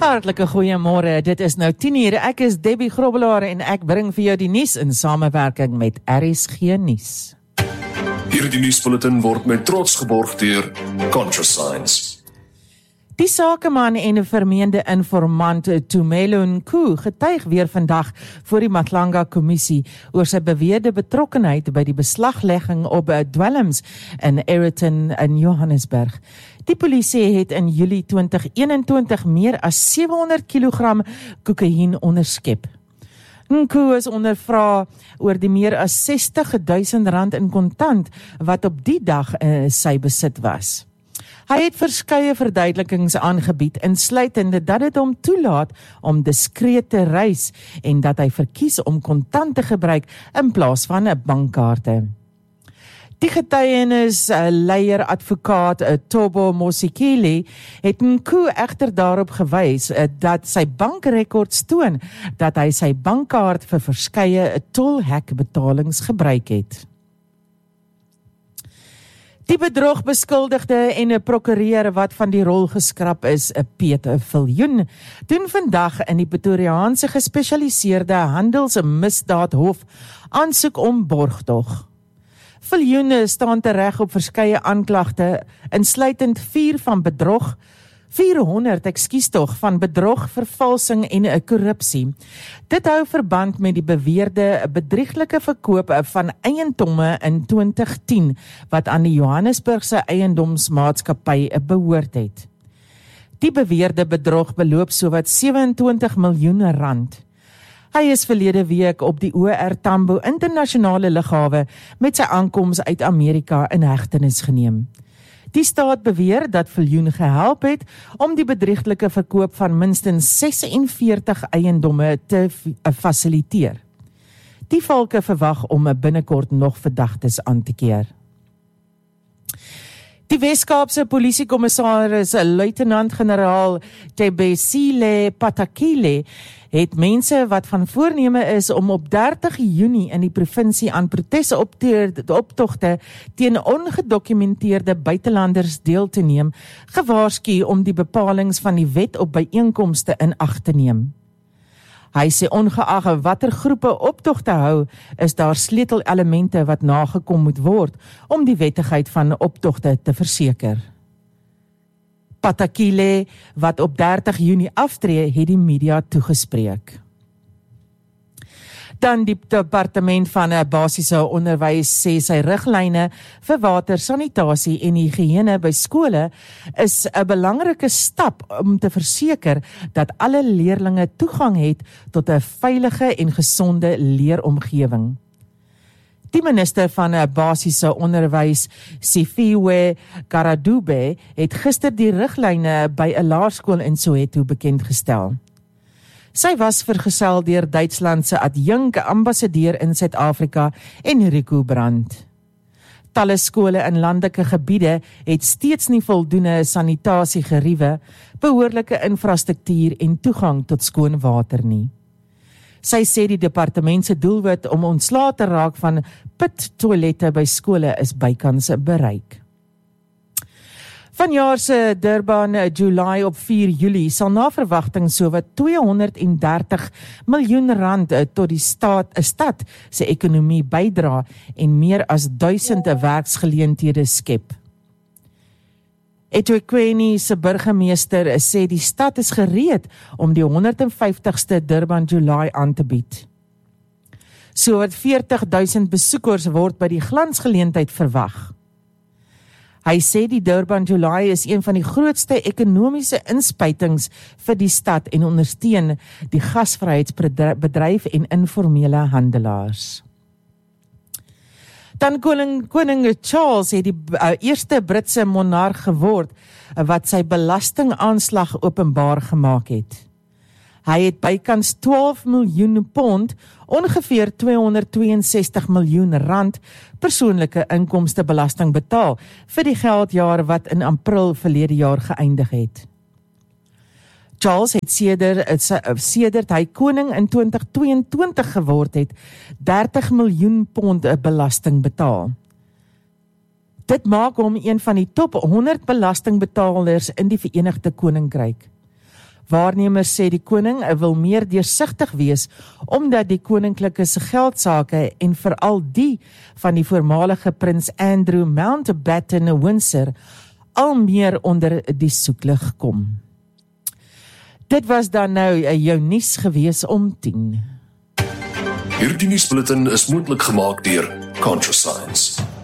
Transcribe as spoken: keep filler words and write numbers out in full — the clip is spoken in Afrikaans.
Hartlike goeiemôre, dit is nou tien uur, ek is Debbie Grobbelaar en ek bring vir jou die nuus in samewerking met R S G Nuus. Hierdie nuusbulletin word met trots geborg deur ContraScience. Die sakeman en 'n vermeende informant Tumelo Nku getuig weer vandag voor die Matlanga Kommissie oor sy beweerde betrokkenheid by die beslaglegging op dwelms in Ayrton in Johannesburg. Die polisie het in Julie twintig eenentwintig meer as sewe honderd kilogram kokain onderskep. Nku is ondervra oor die meer as sestig duisend rand in kontant wat op die dag uh, sy besit was. Hy het verskeie verduidelikings aangebied, insluitende dat dit hom toelaat om diskreet te reis en dat hy verkies om kontant te gebruik in plaas van 'n bankkaarte. Die getuienis uh, leier advokaat uh, Tobo Mosikile het Nku egter daarop gewys uh, dat sy bankrekords toon dat hy sy bankkaart vir verskeie uh, tolhekbetalings gebruik het. Die bedrog-beskuldigde en 'n prokureur wat van die rol geskraap is, 'n Piet Viljoen, doen vandag in die Pretoriaanse gespesialiseerde handelsmisdaadhof aansoek om borgtog. Viljoen staan tereg op verskeie aanklagte, insluitend vier van bedrog, vierhonderd, ekskuus tog, van bedrog, vervalsing en 'n korrupsie. Dit hou verband met die beweerde bedrieglike verkoop van eiendomme in twintig tien, wat aan die Johannesburgse eiendomsmaatskappy behoort het. Die beweerde bedrog beloop sowat sewe-en-twintig miljoen rand. Hy is verlede week op die O R Tambo internasionale lughawe met sy aankoms uit Amerika in hegtenis geneem. Die staat beweer dat Viljoen gehelp het om die bedrieglike verkoop van minstens sesenveertig eiendomme te fasiliteer. Die valke verwag om binnekort nog verdagtes aan te keer. Die Wes-Kaapse polisiekommissaris, luitenant-generaal Tebesile Patakile, het mense wat van voorneme is om op dertig Junie in die provinsie aan protesoptogte teen ongedokumenteerde buitelanders deel te neem, gewaarsku om die bepalings van die wet op byeenkomste in ag te neem. Hy sê ongeag watter groepe optogte hou, is daar sleutelelemente wat nagekom moet word om die wettigheid van optogte te verseker. Patakile, wat op dertig Junie aftree, het die media toegespreek. Dan die departement van basiese onderwys sê sy riglyne vir water, sanitasie en higiëne by skole is 'n belangrike stap om te verseker dat alle leerlinge toegang het tot 'n veilige en gesonde leeromgewing. Die minister van basiese onderwys, Sifiwe Karadube, het gister die riglyne by 'n laerskool in Soweto bekendgestel. Sy was vergesel deur Duitsland se adjunk ambassadeur in Suid-Afrika, Enrico Brandt. Talle skole in landelike gebiede het steeds nie voldoende sanitasiegeriewe, behoorlike infrastruktuur en toegang tot skoon water nie. Sy sê die departement se doelwit om ontslae te raak van put-toilette by skole is bykans bereik. Vanjaar se Durban July op vier Julie sal na verwagting sowat tweehonderddertig miljoen rand tot die staat, stad se ekonomie bydra en meer as duisende werksgeleenthede skep. eThekwini se burgemeester sê die stad is gereed om die honderdvyftigste Durban July aan te bied. Sowat veertig duisend besoekers word by die glansgeleentheid verwag. Hy sê die Durban July is een van die grootste ekonomiese inspuitings vir die stad en ondersteun die gasvryheidsbedryf en informele handelaars. Dan koning, koning Charles het die uh, eerste Britse monarg geword uh, wat sy belastingaanslag openbaar gemaak het. Hy het bykans twaalf miljoen pond, ongeveer tweehonderdtweeënsestig miljoen rand, persoonlike inkomstebelasting betaal vir die geldjaar wat in April verlede jaar geëindig het. Charles het sedert, sedert hy koning in twintig tweeëntwintig geword het, dertig miljoen pond belasting betaal. Dit maak hom een van die top honderd belastingbetalers in die Verenigde Koninkryk. Waarnemers sê die koning wil meer deursigtig wees, omdat die koninklike se geldsake en veral die van die voormalige prins Andrew Mountbatten Windsor al meer onder die soeklig kom. Dit was dan nou jou nuus gewees om tien. Hierdie nuusbulletin is moontlik gemaak deur Conscious Science.